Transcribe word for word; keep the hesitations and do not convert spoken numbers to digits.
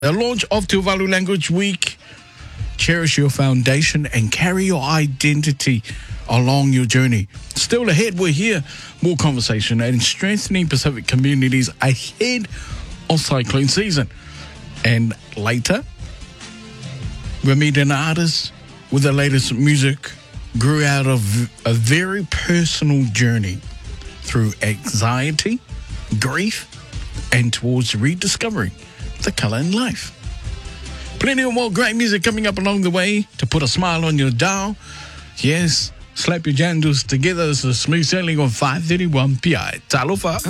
The launch of Tuvalu Language Week. Cherish your foundation and carry your identity along your journey. Still ahead, we're here. More conversation and strengthening Pacific communities ahead of cyclone season. And later, we'll meet an artist with the latest music grew out of a very personal journey through anxiety, grief, and towards rediscovering the colour in life. Plenty of more great music coming up along the way to put a smile on your dial. Yes, slap your jandals together. It's a smooth sailing on five thirty-one P I. Talofa.